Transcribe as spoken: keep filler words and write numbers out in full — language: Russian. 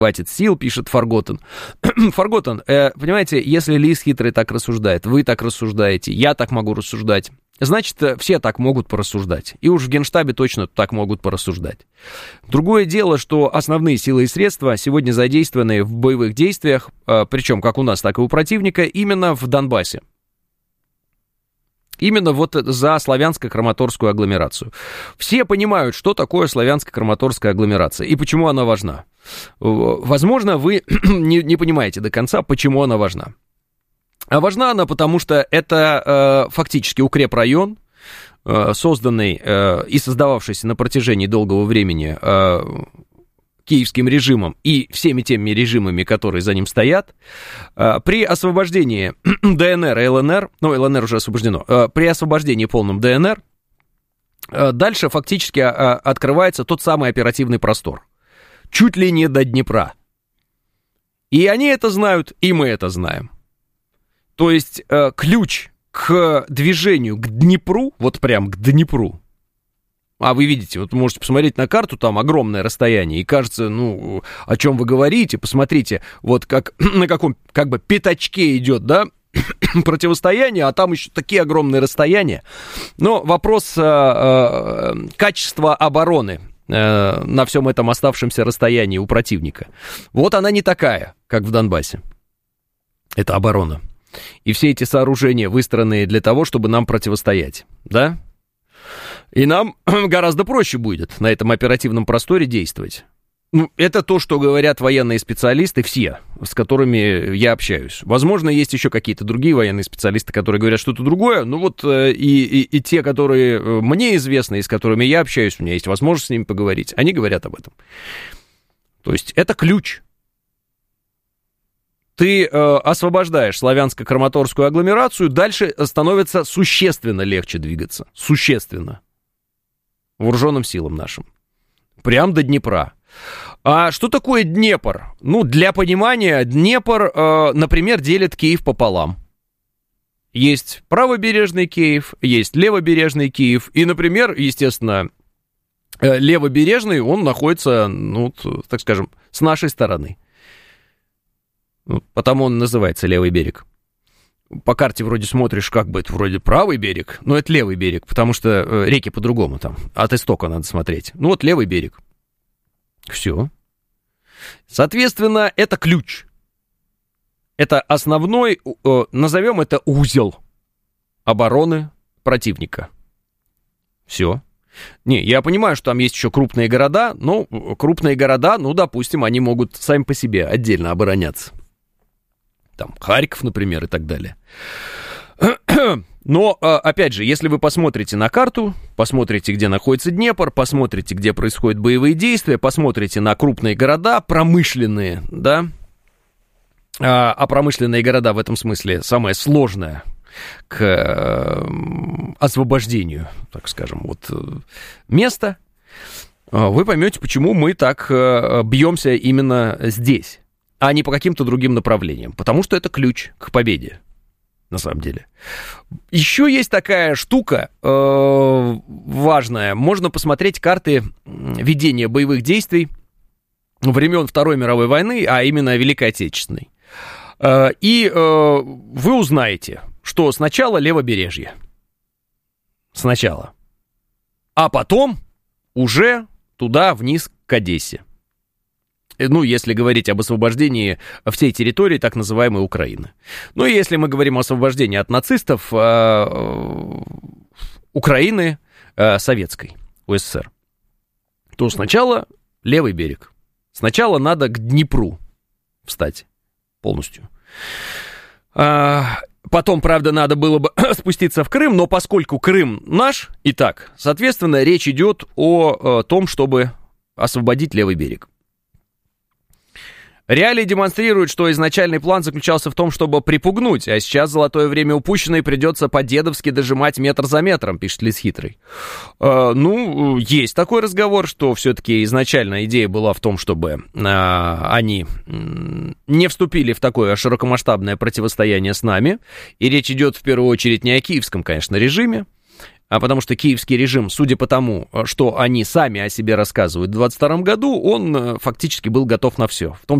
хватит сил, пишет Фарготен. Фарготен, э, понимаете, если Лис хитрый так рассуждает, вы так рассуждаете, я так могу рассуждать, значит, все так могут порассуждать. И уж в Генштабе точно так могут порассуждать. Другое дело, что основные силы и средства сегодня задействованы в боевых действиях, э, причем как у нас, так и у противника, именно в Донбассе. Именно вот за славянско-краматорскую агломерацию. Все понимают, что такое славянско-краматорская агломерация и почему она важна. Возможно, вы не, не понимаете до конца, почему она важна. А важна она потому, что это э, фактически укрепрайон, э, созданный э, и создававшийся на протяжении долгого времени э, киевским режимом и всеми теми режимами, которые за ним стоят. Э, при освобождении ДНР и ЛНР, ну, ЛНР уже освобождено, э, при освобождении полном ДНР, э, дальше фактически э, открывается тот самый оперативный простор. Чуть ли не до Днепра. И они это знают, и мы это знаем. То есть э, ключ к движению к Днепру, вот прям к Днепру, а вы видите, вот можете посмотреть на карту, там огромное расстояние, и кажется, ну, о чем вы говорите, посмотрите, вот как на каком, как бы, пятачке идет, да, противостояние, а там еще такие огромные расстояния. Но вопрос э, э, качества обороны на всем этом оставшемся расстоянии у противника. Вот она не такая, как в Донбассе. Это оборона. И все эти сооружения выстроены для того, чтобы нам противостоять, да? И нам гораздо проще будет на этом оперативном просторе действовать. Ну, это то, что говорят военные специалисты, все, с которыми я общаюсь. Возможно, есть еще какие-то другие военные специалисты, которые говорят что-то другое, но вот и, и, и те, которые мне известны, и с которыми я общаюсь, у меня есть возможность с ними поговорить, они говорят об этом. То есть это ключ. Ты э, освобождаешь славянско-краматорскую агломерацию, дальше становится существенно легче двигаться. Существенно. Вооруженным силам нашим. Прям до Днепра. А что такое Днепр? Ну, для понимания, Днепр, э, например, делит Киев пополам. Есть правобережный Киев, есть левобережный Киев. И, например, естественно, э, левобережный, он находится, ну, так скажем, с нашей стороны. Ну, потому он называется левый берег. По карте вроде смотришь, как бы это вроде правый берег, но это левый берег, потому что э, реки по-другому там, от истока надо смотреть. Ну, вот левый берег. Все. Соответственно, это ключ. Это основной, э, назовем это узел обороны противника. Все. Не, я понимаю, что там есть еще крупные города, но крупные города, ну, допустим, они могут сами по себе отдельно обороняться. Там Харьков, например, и так далее. Но, опять же, если вы посмотрите на карту, посмотрите, где находится Днепр, посмотрите, где происходят боевые действия, посмотрите на крупные города, промышленные, да, а, а промышленные города в этом смысле самое сложное к освобождению, так скажем, вот место, вы поймете, почему мы так бьемся именно здесь, а не по каким-то другим направлениям, потому что это ключ к победе. На самом деле. Еще есть такая штука э, важная. Можно посмотреть карты ведения боевых действий времен Второй мировой войны, а именно Великой Отечественной. Э, и э, вы узнаете, что сначала левобережье. Сначала. А потом уже туда, вниз, к Одессе. Ну, если говорить об освобождении всей территории так называемой Украины. Ну, и если мы говорим о освобождении от нацистов э, Украины э, советской, УССР, то сначала левый берег. Сначала надо к Днепру встать полностью. А, потом, правда, надо было бы спуститься в Крым, но поскольку Крым наш и так, соответственно, речь идет о, о том, чтобы освободить левый берег. Реалии демонстрируют, что изначальный план заключался в том, чтобы припугнуть, а сейчас золотое время упущено и придется по-дедовски дожимать метр за метром, пишет Лис Хитрый. Э, ну, есть такой разговор, что все-таки изначально идея была в том, чтобы э, они э, не вступили в такое широкомасштабное противостояние с нами, и речь идет в первую очередь не о киевском, конечно, режиме, а потому что киевский режим, судя по тому, что они сами о себе рассказывают в двадцать втором году, он фактически был готов на все, в том